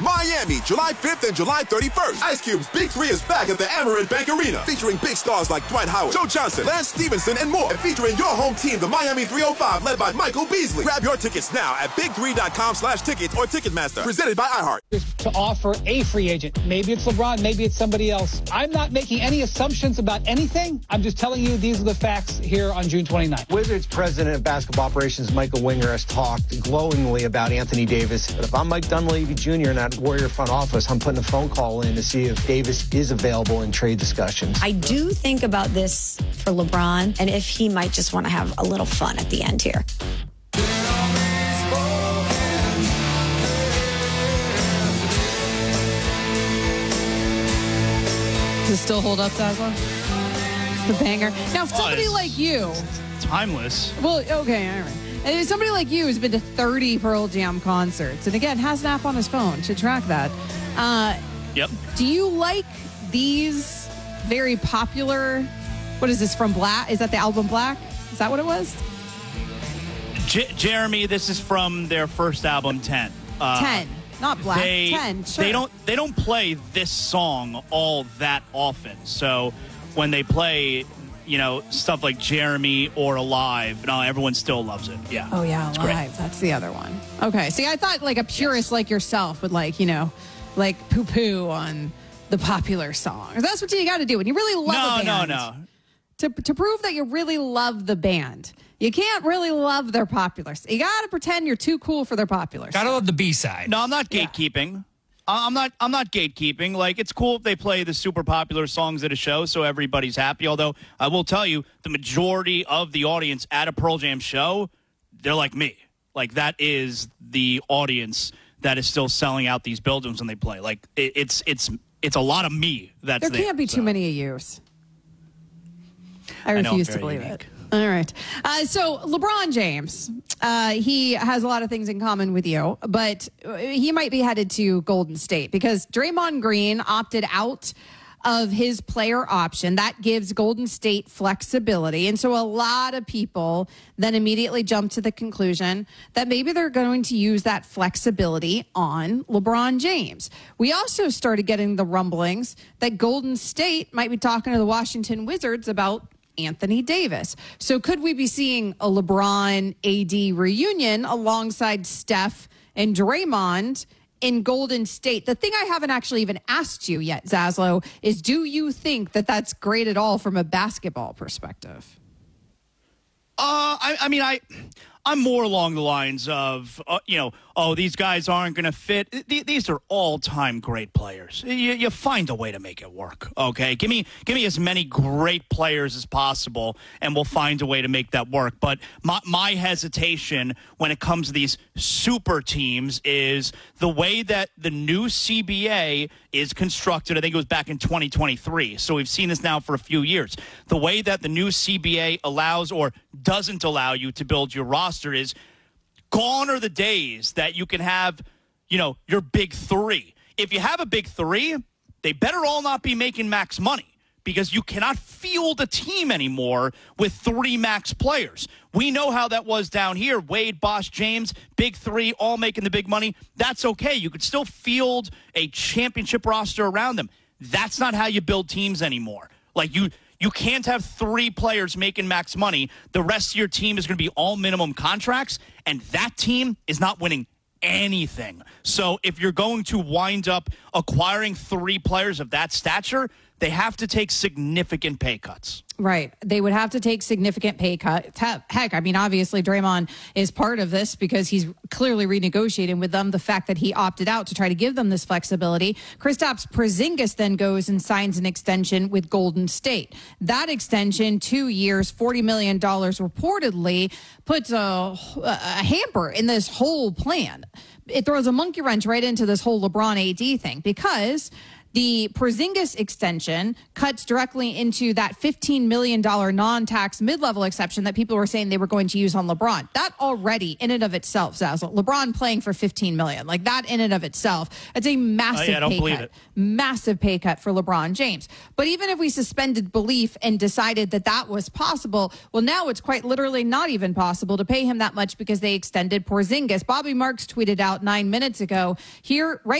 Miami, July 5th and July 31st. Ice Cube's Big 3 is back at the Amerant Bank Arena, featuring big stars like Dwight Howard, Joe Johnson, Lance Stevenson, and more. And featuring your home team, the Miami 305, led by Michael Beasley. Grab your tickets now at big3.com/tickets or Ticketmaster. Presented by iHeart. To offer a free agent. Maybe it's LeBron, maybe it's somebody else. I'm not making any assumptions about anything. I'm just telling you these are the facts here on June 29th. Wizards president of basketball operations Michael Winger has talked glowingly about Anthony Davis. But if I'm Mike Dunleavy Jr. in that Warrior front office, I'm putting a phone call in to see if Davis is available in trade discussions. I do think about this for LeBron and if he might just want to have a little fun at the end here. Does it still hold up, Zazzle? It's the banger. Now, if somebody like you... Timeless. Well, okay, all right. And if somebody like you has been to 30 Pearl Jam concerts, and again, has an app on his phone to track that. Yep. Do you like these very popular... What is this, from Black? Is that the album Black? Is that what it was? Jeremy, this is from their first album, 10. 10. Not Black. 10, sure. They don't play this song all that often. So when they play, stuff like Jeremy or Alive, everyone still loves it. Yeah. Oh yeah, it's Alive. Great. That's the other one. Okay. See, I thought like a purist like yourself would like poo-poo on the popular song. That's what you got to do when you really love a band. No. To prove that you really love the band. You can't really love their popular. You got to pretend you're too cool for their popular. Gotta love the B-side. No, I'm not gatekeeping. Yeah. I'm not gatekeeping. Like, it's cool if they play the super popular songs at a show so everybody's happy. Although I will tell you, the majority of the audience at a Pearl Jam show, they're like me. Like, that is the audience that is still selling out these buildings when they play. Like, it's a lot of me that's there. There can't be too many of yous. I refuse to believe it. All right. So LeBron James, he has a lot of things in common with you, but he might be headed to Golden State because Draymond Green opted out of his player option. That gives Golden State flexibility. And so a lot of people then immediately jump to the conclusion that maybe they're going to use that flexibility on LeBron James. We also started getting the rumblings that Golden State might be talking to the Washington Wizards about Anthony Davis. So could we be seeing a LeBron AD reunion alongside Steph and Draymond in Golden State? The thing I haven't actually even asked you yet, Zaslow, is do you think that that's great at all from a basketball perspective? I'm more along the lines of, these guys aren't going to fit. These are all-time great players. You find a way to make it work, okay? Give me as many great players as possible, and we'll find a way to make that work. But my hesitation when it comes to these super teams is the way that the new CBA is constructed. I think it was back in 2023, so we've seen this now for a few years. The way that the new CBA allows or doesn't allow you to build your roster is gone are the days that you can have, your big three. If you have a big three, they better all not be making max money because you cannot field a team anymore with three max players. We know how that was down here. Wade, Bosh, James, big three, all making the big money. That's okay. You could still field a championship roster around them. That's not how you build teams anymore. Like, you can't have three players making max money. The rest of your team is going to be all minimum contracts, and that team is not winning anything. So if you're going to wind up acquiring three players of that stature, they have to take significant pay cuts. Right. They would have to take significant pay cuts. Heck, obviously Draymond is part of this because he's clearly renegotiating with them the fact that he opted out to try to give them this flexibility. Kristaps Porzingis then goes and signs an extension with Golden State. That extension, 2 years, $40 million reportedly, puts a hamper in this whole plan. It throws a monkey wrench right into this whole LeBron AD thing because the Porzingis extension cuts directly into that $15 million non-tax mid-level exception that people were saying they were going to use on LeBron. That already, in and of itself, Zazzle, LeBron playing for $15 million, like that in and of itself, it's a massive pay cut. Massive pay cut for LeBron James. But even if we suspended belief and decided that that was possible, well, now it's quite literally not even possible to pay him that much because they extended Porzingis. Bobby Marks tweeted out 9 minutes ago, here, right